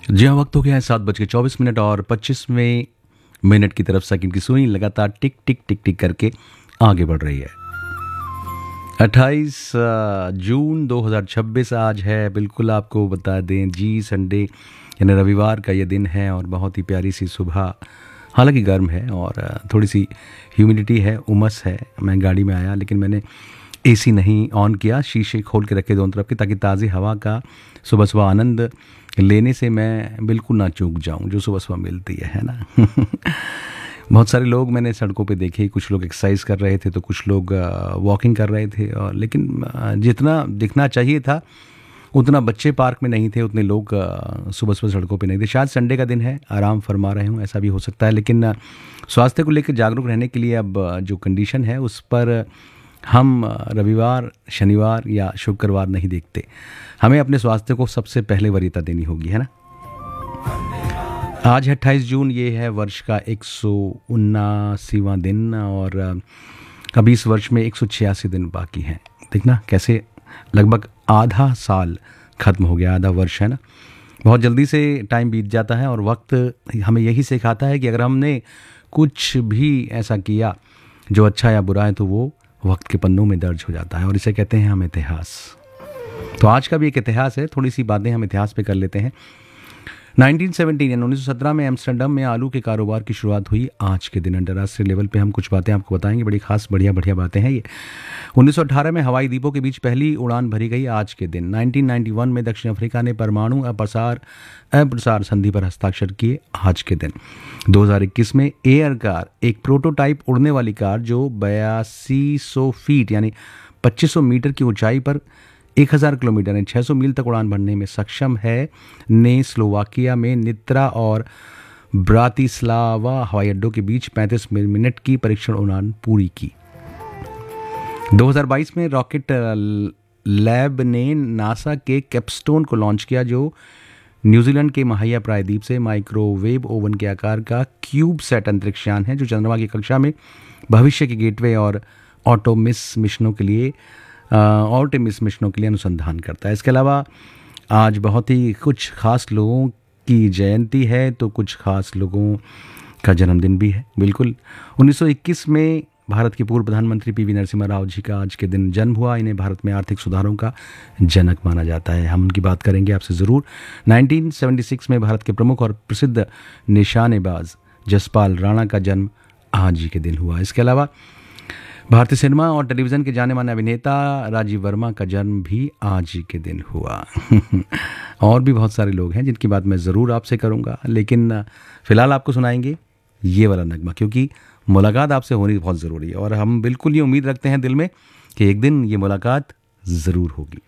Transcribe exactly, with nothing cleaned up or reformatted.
जी हाँ, वक्त हो गया है सात बज के चौबीस मिनट और पच्चीसवें मिनट की तरफ सेकंड की सुई लगातार टिक टिक टिक टिक करके आगे बढ़ रही है। अट्ठाईस जून दो हज़ार छब्बीस आज है, बिल्कुल आपको बता दें जी, संडे यानी रविवार का ये दिन है और बहुत ही प्यारी सी सुबह, हालांकि गर्म है और थोड़ी सी ह्यूमिडिटी है, उमस है। मैं गाड़ी में आया लेकिन मैंने एसी नहीं ऑन किया, शीशे खोल के रखे दोनों तरफ के, ताकि ताज़ी हवा का सुबह सुबह आनंद लेने से मैं बिल्कुल ना चूक जाऊं जो सुबह सुबह मिलती है है ना। बहुत सारे लोग मैंने सड़कों पे देखे, कुछ लोग एक्सरसाइज कर रहे थे तो कुछ लोग वॉकिंग कर रहे थे, और लेकिन अ, जितना दिखना चाहिए था उतना बच्चे पार्क में नहीं थे, उतने लोग अ, सुबह सुबह सड़कों पे नहीं थे। शायद संडे का दिन है, आराम फरमा रहे हूँ, ऐसा भी हो सकता है। लेकिन अ, स्वास्थ्य को लेकर जागरूक रहने के लिए अब अ, जो कंडीशन है उस पर हम अ, रविवार, शनिवार या शुक्रवार नहीं देखते। हमें अपने स्वास्थ्य को सबसे पहले वरीयता देनी होगी, है ना। आज है अट्ठाईस जून, ये है वर्ष का एक सौ उन्नासीवां दिन, और अ, अभी इस वर्ष में एक सौ छियासी दिन बाकी हैं। देखना कैसे लगभग आधा साल खत्म हो गया, आधा वर्ष, है ना। बहुत जल्दी से टाइम बीत जाता है और वक्त हमें यही सिखाता है कि अगर हमने कुछ भी ऐसा किया जो अच्छा या बुरा है तो वो वक्त के पन्नों में दर्ज हो जाता है, और इसे कहते हैं हम इतिहास। तो आज का भी एक इतिहास है, थोड़ी सी बातें हम इतिहास पे कर लेते हैं। उन्नीस सौ सत्रह यानी उन्नीस सौ सत्रह में एम्स्टर्डम में आलू के कारोबार की शुरुआत हुई। आज के दिन अंतर्राष्ट्रीय लेवल पे हम कुछ बातें आपको बताएंगे, बड़ी खास बढ़िया बढ़िया बातें हैं ये। उन्नीस सौ अठारह में हवाई द्वीपों के बीच पहली उड़ान भरी गई आज के दिन। उन्नीस सौ इक्यानवे में दक्षिण अफ्रीका ने परमाणु अप्रसार अप्रसार संधि पर हस्ताक्षर किए आज के दिन। दो हज़ार इक्कीस में एयर कार, एक प्रोटोटाइप उड़ने वाली कार जो बयासी सौ फीट यानी पच्चीस सौ मीटर की ऊंचाई पर एक हज़ार किलोमीटर यानी छह सौ मील तक उड़ान भरने में सक्षम है, ने स्लोवाकिया में नित्रा और ब्रातिस्लावा हवाई अड्डों के बीच पैंतीस मिनट की परीक्षण उड़ान पूरी की। दो हज़ार बाईस में रॉकेट लैब ने नासा के कैपस्टोन को लॉन्च किया, जो न्यूजीलैंड के महाया प्रायद्वीप से माइक्रोवेव ओवन के आकार का क्यूब सेट अंतरिक्षयान है, जो चंद्रमा की कक्षा में भविष्य के गेटवे और ऑटोमिस मिशनों के लिए ऑर्टेमिस मिशनों के लिए अनुसंधान करता है। इसके अलावा आज बहुत ही कुछ खास लोगों की जयंती है, तो कुछ खास लोगों का जन्मदिन भी है। बिल्कुल, उन्नीस सौ इक्कीस में भारत के पूर्व प्रधानमंत्री पी वी नरसिम्हा राव जी का आज के दिन जन्म हुआ। इन्हें भारत में आर्थिक सुधारों का जनक माना जाता है, हम उनकी बात करेंगे आपसे ज़रूर। उन्नीस सौ छिहत्तर में भारत के प्रमुख और प्रसिद्ध निशानेबाज जसपाल राणा का जन्म आज ही के दिन हुआ। इसके अलावा भारतीय सिनेमा और टेलीविज़न के जाने माने अभिनेता राजीव वर्मा का जन्म भी आज ही के दिन हुआ। और भी बहुत सारे लोग हैं जिनकी बात मैं ज़रूर आपसे करूंगा, लेकिन फ़िलहाल आपको सुनाएंगे ये वाला नगमा, क्योंकि मुलाकात आपसे होनी बहुत ज़रूरी है और हम बिल्कुल ये उम्मीद रखते हैं दिल में कि एक दिन ये मुलाकात ज़रूर होगी।